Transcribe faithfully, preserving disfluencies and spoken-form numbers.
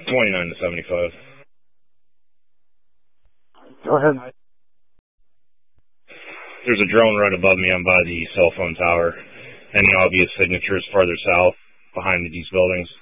twenty-nine to seventy-five. Go ahead. There's a drone right above me. I'm by the cell phone tower. Any obvious signatures farther south behind these buildings?